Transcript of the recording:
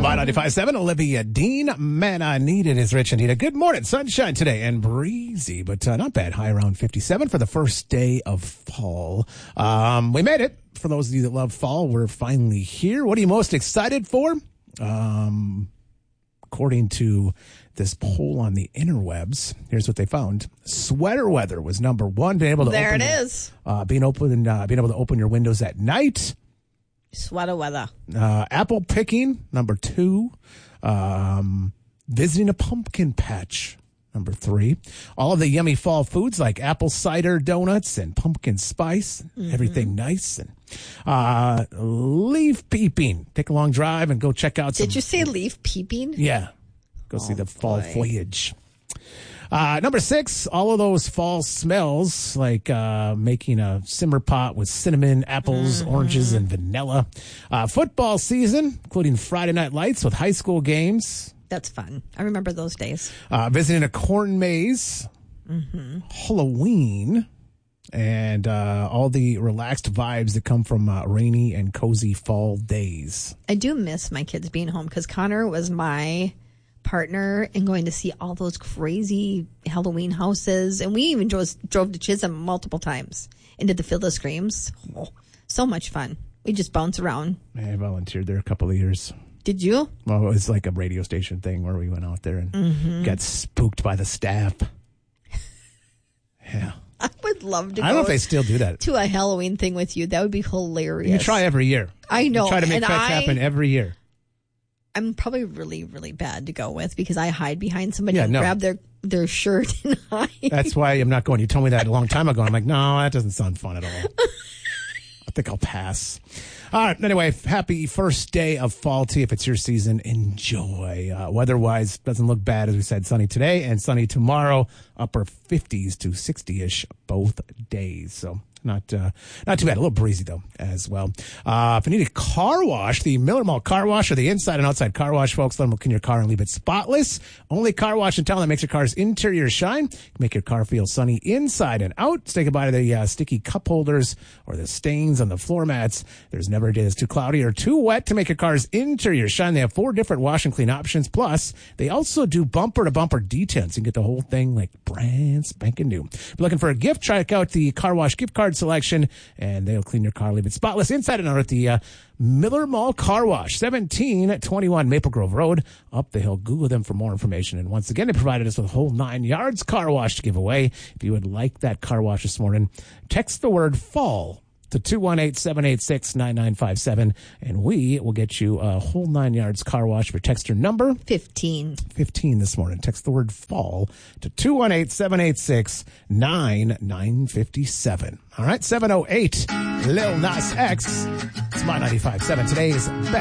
My 95.7, Olivia Dean. Man, I need it is Rich Anita. Good morning. Sunshine today and breezy, but not bad. High around 57 for the first day of fall. We made it. For those of you that love fall, we're finally here. What are you most excited for? According to this poll on the interwebs, here's what they found. Sweater weather was number one. Being able to there open it is. Being able to open your windows at night. Sweater weather. Apple picking, number two. Visiting a pumpkin patch, number three. All of the yummy fall foods like apple cider donuts and pumpkin spice, everything nice. And leaf peeping. Take a long drive and go check out some. Did you say leaf peeping? Yeah. Go see the fall foliage. Number six, all of those fall smells like making a simmer pot with cinnamon, apples, oranges, and vanilla. Football season, including Friday night lights with high school games. That's fun. I remember those days. Visiting a corn maze. Halloween. And all the relaxed vibes that come from rainy and cozy fall days. I do miss my kids being home because Connor was my partner in going to see all those crazy Halloween houses. And we even drove to Chisholm multiple times and did the Field of Screams. Oh, so much fun. We just bounce around. I volunteered there a couple of years. Did you? Well, it was like a radio station thing where we went out there and got spooked by the staff. Yeah. I would love to go. I don't know if they still do that. To a Halloween thing with you. That would be hilarious. You try every year. I know. You try to make that happen every year. I'm probably really, really bad to go with because I hide behind somebody and grab their shirt and hide. That's why I'm not going. You told me that a long time ago. I'm like, no, that doesn't sound fun at all. I think I'll pass. All right. Anyway, happy first day of fall to you. If it's your season, enjoy. Weather-wise, doesn't look bad, as we said. Sunny today and sunny tomorrow. Upper 50s to 60-ish both days. So not too bad. A little breezy, though, as well. If you need a car wash, the Miller Mall Car Wash or the inside and outside car wash, folks, let them clean your car and leave it spotless. Only car wash in town that makes your car's interior shine. Make your car feel sunny inside and out. Say goodbye to the sticky cup holders or the stains on the floor mats. There's never a day that's too cloudy or too wet to make your car's interior shine. They have 4 different wash and clean options. Plus, they also do bumper-to-bumper detents. You can get the whole thing like brand spanking new. If you're looking for a gift, check out the car wash gift card selection, and they'll clean your car, leave it spotless inside and out at the Miller Mall Car Wash, 1721 Maple Grove Road, up the hill. Google them for more information. And once again, they provided us with a whole 9 yards car wash to give away. If you would like that car wash this morning, text the word fall to 218-786-9957, and we will get you a whole 9 yards car wash for texter number 15 this morning. Text the word fall to 218-786-9957. All right, 708 Lil Nas X. It's My 95.7. Today's